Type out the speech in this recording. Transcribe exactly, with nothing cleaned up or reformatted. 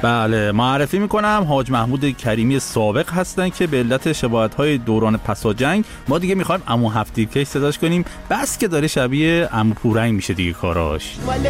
بله، معرفی میکنم حاج محمود کریمی سابق هستن که به علت شباهت‌های دوران پسا جنگ ما دیگه میخوایم عمو هفت‌تیرکش صداش کنیم، بس که داره شبیه عمو پورنگ میشه دیگه کاراش.